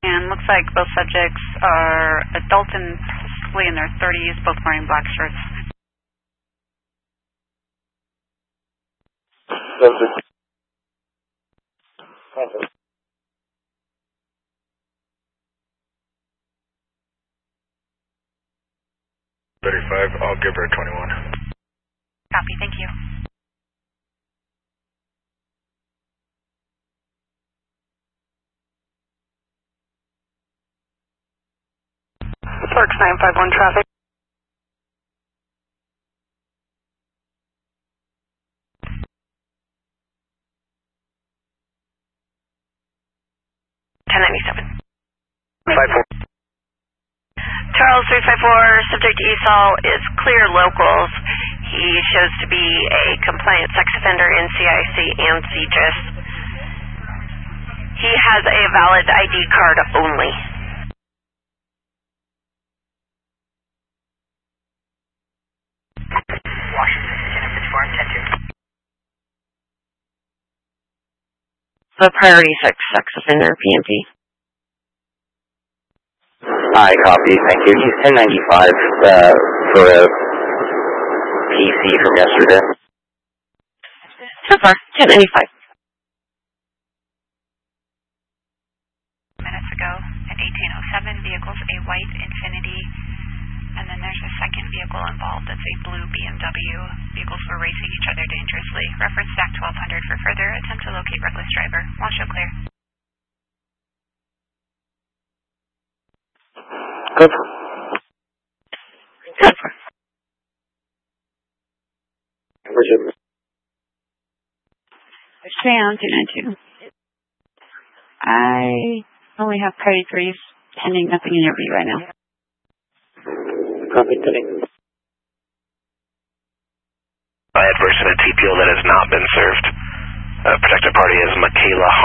And looks like both subjects are adult and possibly in their 30s, both wearing black shirts. Subject. 35, I'll give her 21. Copy, thank you. Parks 951 traffic. Charles 354, subject ESOL is clear locals. He shows to be a compliant sex offender in CIC and CGIS. He has a valid ID card only. Washington, Jennifer 4 and 10-2. The priority sex offender, PMP. Hi, copy, thank you. He's 1095 for a PC from yesterday. So far, 1095. Minutes ago at 1807, vehicles a white Infiniti, and then there's a second vehicle involved. It's a blue BMW. Vehicles were racing each other dangerously. Reference Act 1200 for further attempt to locate reckless driver. Launch show clear. Good. Where's your... Sam 292. I only have priority 3s pending, nothing in your view right now. Copy, today. Adverse in a TPO that has not been served. Protected party is Michaela